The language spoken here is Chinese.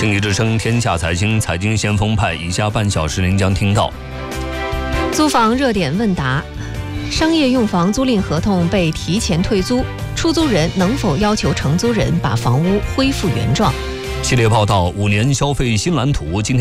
经济之声天下财经，财经先锋派，以下半小时您将听到： 租房热点问答，商业用房租赁合同被提前退租，出租人能否要求承租人把房屋恢复原状？ 系列报道5年消费新蓝图，今天